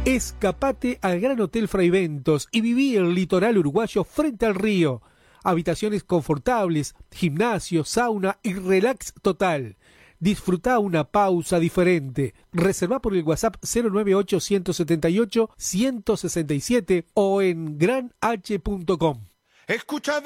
Escapate al Gran Hotel Fraiventos y viví el litoral uruguayo frente al río. Habitaciones confortables, gimnasio, sauna y relax total. Disfruta una pausa diferente. Reserva por el WhatsApp 098-178-167 o en granh.com. Escucha